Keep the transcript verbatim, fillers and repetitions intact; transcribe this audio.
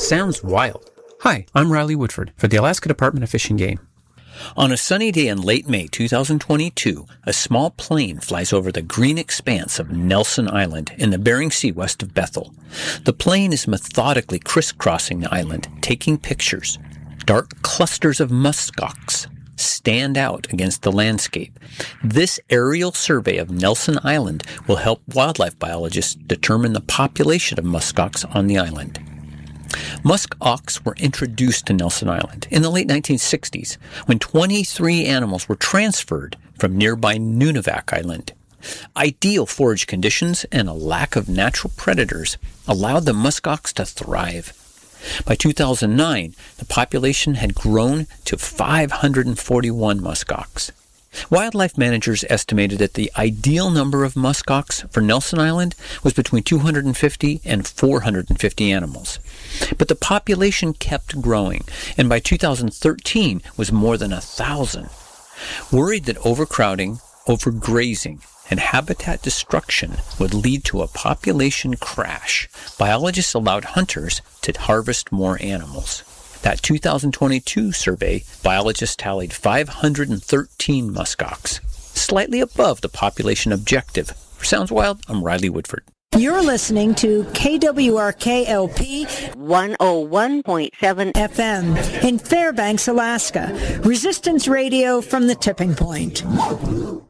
sounds wild. Hi, I'm Riley Woodford for the Alaska Department of Fish and Game. On a sunny day in late May two thousand twenty-two, a small plane flies over the green expanse of Nelson Island in the Bering Sea west of Bethel. The plane is methodically crisscrossing the island, taking pictures. Dark clusters of muskox stand out against the landscape. This aerial survey of Nelson Island will help wildlife biologists determine the population of muskox on the island. Musk ox were introduced to Nelson Island in the late nineteen sixties when twenty-three animals were transferred from nearby Nunivak Island. Ideal forage conditions and a lack of natural predators allowed the musk ox to thrive. By two thousand nine, the population had grown to five hundred forty-one musk ox. Wildlife managers estimated that the ideal number of musk ox for Nelson Island was between two hundred fifty and four hundred fifty animals. But the population kept growing, and by two thousand thirteen was more than a thousand. Worried that overcrowding, overgrazing, and habitat destruction would lead to a population crash, biologists allowed hunters to harvest more animals. That two thousand twenty-two survey, biologists tallied five hundred thirteen muskox, slightly above the population objective. Sounds wild? I'm Riley Woodford. You're listening to K W R K L P one oh one point seven F M in Fairbanks, Alaska. Resistance Radio from the tipping point.